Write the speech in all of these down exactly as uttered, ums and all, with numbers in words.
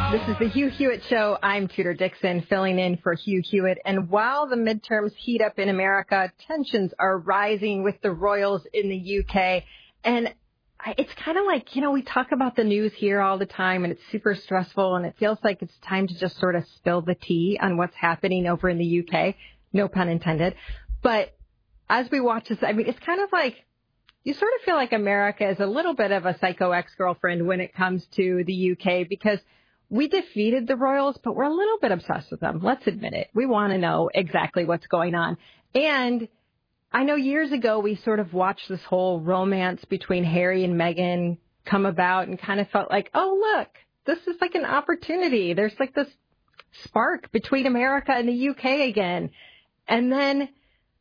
This is the Hugh Hewitt Show. I'm Tudor Dixon, filling in for Hugh Hewitt. And while the midterms heat up in America, tensions are rising with the royals in the U K. And it's kind of like, you know, we talk about the news here all the time, and it's super stressful, and it feels like it's time to just sort of spill the tea on what's happening over in the U K. No pun intended. But as we watch this, I mean, it's kind of like you sort of feel like America is a little bit of a psycho ex-girlfriend when it comes to the U K, because we defeated the royals, but we're a little bit obsessed with them. Let's admit it. We want to know exactly what's going on. And I know years ago we sort of watched this whole romance between Harry and Meghan come about and kind of felt like, oh, look, this is like an opportunity. There's like this spark between America and the U K again. And then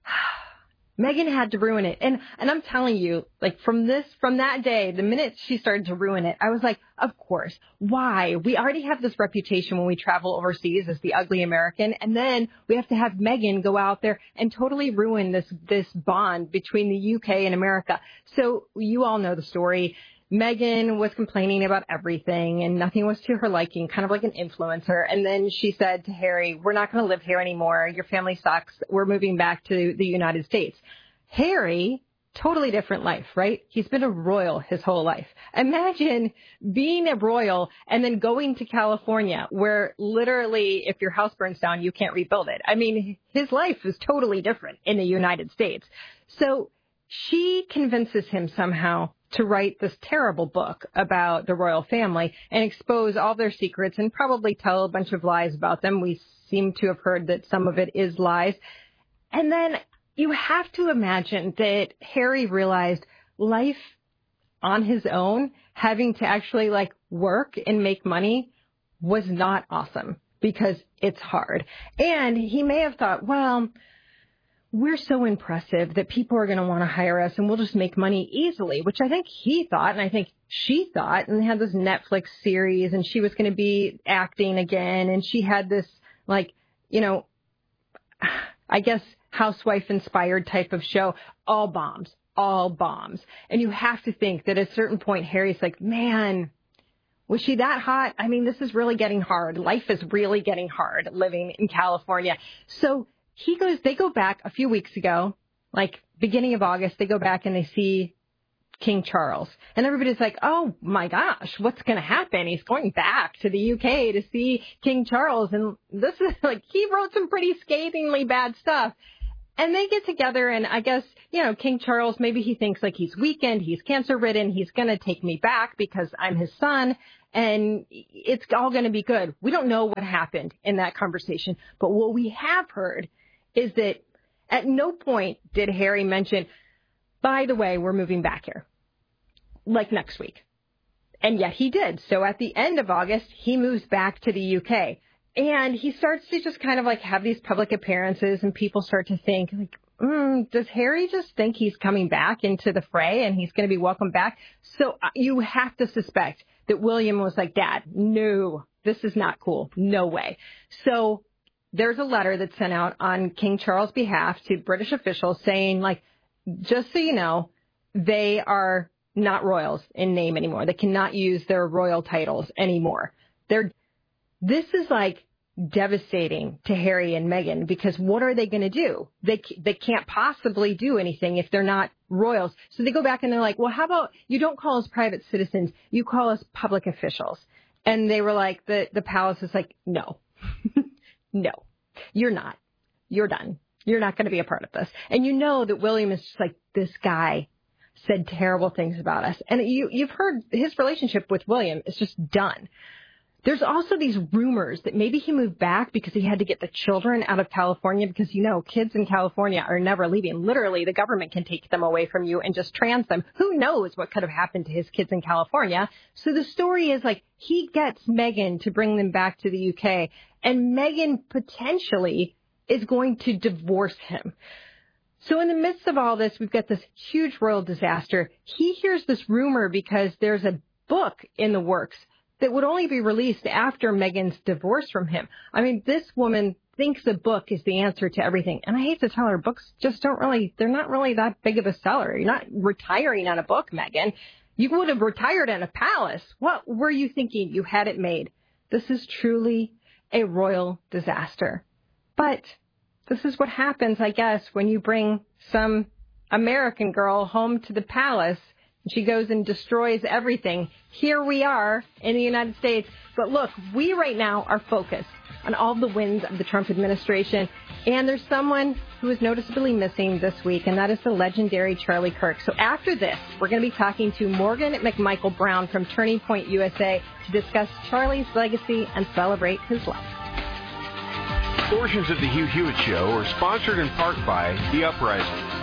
Meghan had to ruin it. And and I'm telling you, like from this, from that day, the minute she started to ruin it, I was like, of course. Why? We already have this reputation when we travel overseas as the ugly American. And then we have to have Meghan go out there and totally ruin this, this bond between the U K and America. So you all know the story. Meghan was complaining about everything and nothing was to her liking, kind of like an influencer. And then she said to Harry, we're not going to live here anymore. Your family sucks. We're moving back to the United States. Harry, totally different life, right? He's been a royal his whole life. Imagine being a royal and then going to California where literally if your house burns down, you can't rebuild it. I mean, his life is totally different in the United States. So she convinces him somehow to write this terrible book about the royal family and expose all their secrets and probably tell a bunch of lies about them. We seem to have heard that some of it is lies. And then you have to imagine that Harry realized life on his own, having to actually like work and make money, was not awesome because it's hard. And he may have thought, well, we're so impressive that people are going to want to hire us and we'll just make money easily, which I think he thought and I think she thought, and they had this Netflix series and she was going to be acting again. And she had this like, you know, I guess housewife inspired type of show, all bombs, all bombs. And you have to think that at a certain point, Harry's like, man, was she that hot? I mean, this is really getting hard. Life is really getting hard living in California. So He goes, they go back a few weeks ago, like beginning of August, they go back and they see King Charles. And everybody's like, oh my gosh, what's going to happen? He's going back to the U K to see King Charles. And this is like, he wrote some pretty scathingly bad stuff. And they get together and I guess, you know, King Charles, maybe he thinks like he's weakened, he's cancer ridden, he's going to take me back because I'm his son. And it's all going to be good. We don't know what happened in that conversation. But what we have heard is that at no point did Harry mention, by the way, we're moving back here, like next week. And yet he did. So at the end of August, he moves back to the U K. And he starts to just kind of like have these public appearances and people start to think, like, mm, does Harry just think he's coming back into the fray and he's going to be welcomed back? So you have to suspect that William was like, Dad, no, this is not cool. No way. So there's a letter that's sent out on King Charles' behalf to British officials saying, like, just so you know, they are not royals in name anymore. They cannot use their royal titles anymore. They're, this is like devastating to Harry and Meghan because what are they going to do? They they can't possibly do anything if they're not royals. So they go back and they're like, well, how about you don't call us private citizens, you call us public officials. And they were like, the, the palace is like, no, no, you're not. You're done. You're not going to be a part of this. And you know that William is just like, this guy said terrible things about us. And you, you've heard his relationship with William is just done. There's also these rumors that maybe he moved back because he had to get the children out of California because, you know, kids in California are never leaving. Literally, the government can take them away from you and just trans them. Who knows what could have happened to his kids in California? So the story is like he gets Meghan to bring them back to the U K and Meghan potentially is going to divorce him. So in the midst of all this, we've got this huge royal disaster. He hears this rumor because there's a book in the works that would only be released after Meghan's divorce from him. I mean, this woman thinks a book is the answer to everything. And I hate to tell her, books just don't really, they're not really that big of a seller. You're not retiring on a book, Meghan. You would have retired in a palace. What were you thinking? You had it made. This is truly a royal disaster. But this is what happens, I guess, when you bring some American girl home to the palace. She goes and destroys everything. Here we are in the United States. But look, we right now are focused on all the wins of the Trump administration. And there's someone who is noticeably missing this week, and that is the legendary Charlie Kirk. So after this, we're going to be talking to Morgan McMichael Brown from Turning Point U S A to discuss Charlie's legacy and celebrate his life. Portions of the Hugh Hewitt Show are sponsored in part by The Uprising,